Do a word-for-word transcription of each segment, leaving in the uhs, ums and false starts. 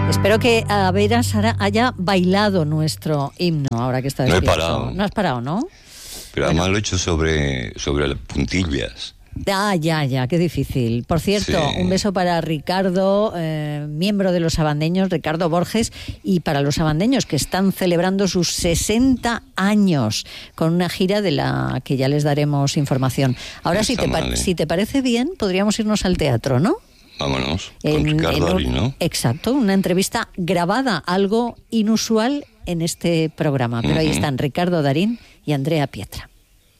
Espero que a Vera Sara haya bailado nuestro himno ahora que está despierto. No he parado. No has parado, ¿no? Pero además bueno. Lo he hecho sobre, sobre las puntillas. Ah, ya, ya, qué difícil. Por cierto, sí. Un beso para Ricardo, eh, miembro de los Sabandeños, Ricardo Borges, y para los sabandeños que están celebrando sus sesenta años con una gira de la que ya les daremos información. Ahora, si te, pa- si te parece bien, podríamos irnos al teatro, ¿no? Vámonos, con en, Ricardo en un, Darín, ¿no? Exacto, una entrevista grabada, algo inusual en este programa. Pero uh-huh. Ahí están Ricardo Darín y Andrea Pietra.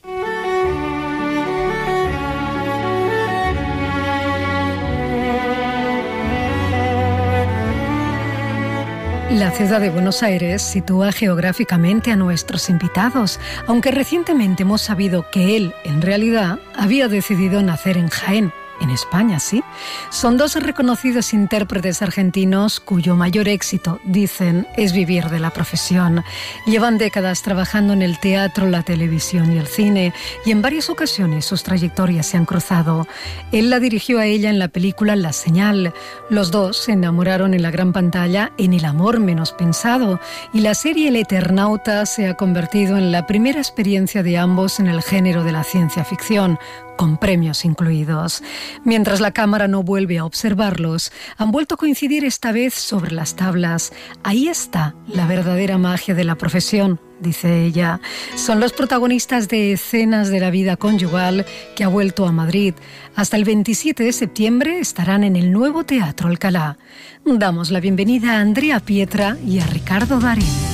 La ciudad de Buenos Aires sitúa geográficamente a nuestros invitados, aunque recientemente hemos sabido que él, en realidad, había decidido nacer en Jaén. En España, sí. Son dos reconocidos intérpretes argentinos cuyo mayor éxito, dicen, es vivir de la profesión. Llevan décadas trabajando en el teatro, la televisión y el cine, y en varias ocasiones sus trayectorias se han cruzado. Él la dirigió a ella en la película La Señal. Los dos se enamoraron en la gran pantalla en El amor menos pensado, y la serie El Eternauta se ha convertido en la primera experiencia de ambos en el género de la ciencia ficción, con premios incluidos. Mientras la cámara no vuelve a observarlos, han vuelto a coincidir esta vez sobre las tablas. Ahí está la verdadera magia de la profesión, dice ella. Son los protagonistas de Escenas de la vida conyugal, que ha vuelto a Madrid. Hasta el veintisiete de septiembre estarán en el nuevo Teatro Alcalá. Damos la bienvenida a Andrea Pietra y a Ricardo Darín.